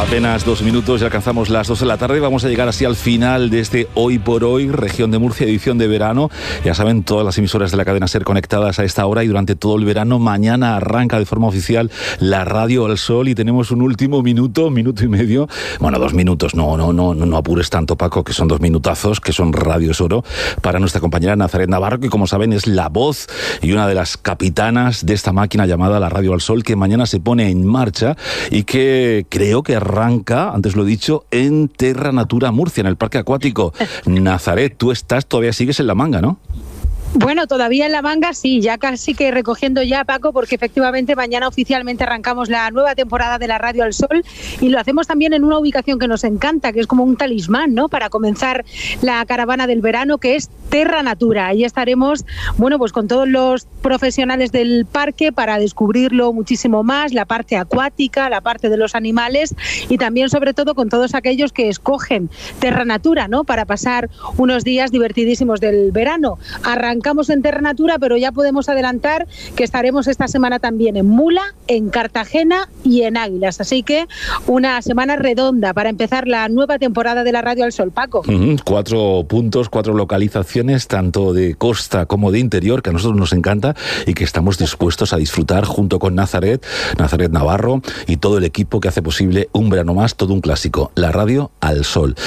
Apenas 2 minutos y alcanzamos las 2 de la tarde. Vamos a llegar así al final de este Hoy por Hoy, Región de Murcia, edición de verano. Ya saben, todas las emisoras de la cadena SER conectadas a esta hora y durante todo el verano. Mañana arranca de forma oficial la Radio al Sol y tenemos un último minuto y medio. Bueno, 2 minutos, no apures tanto, Paco, que son 2 minutazos, que son Radio es Oro, para nuestra compañera Nazaret Navarro, que como saben es la voz y una de las capitanas de esta máquina llamada la Radio al Sol, que mañana se pone en marcha y que creo que arranca, antes lo he dicho, en Terra Natura Murcia, en el Parque Acuático. Nazaret, tú todavía sigues en la manga, ¿no? Bueno, todavía en la manga sí, ya casi que recogiendo ya, Paco, porque efectivamente mañana oficialmente arrancamos la nueva temporada de la Radio al Sol y lo hacemos también en una ubicación que nos encanta, que es como un talismán, ¿no?, para comenzar la caravana del verano, que es Terra Natura. Ahí estaremos, bueno, pues con todos los profesionales del parque para descubrirlo muchísimo más, la parte acuática, la parte de los animales y también, sobre todo, con todos aquellos que escogen Terra Natura, ¿no?, para pasar unos días divertidísimos del verano. Arrancamos en Terra Natura, pero ya podemos adelantar que estaremos esta semana también en Mula, en Cartagena y en Águilas. Así que una semana redonda para empezar la nueva temporada de la Radio al Sol, Paco. 4 puntos, 4 localizaciones, tanto de costa como de interior, que a nosotros nos encanta y que estamos dispuestos a disfrutar junto con Nazaret Navarro y todo el equipo que hace posible un verano más, todo un clásico, la Radio al Sol.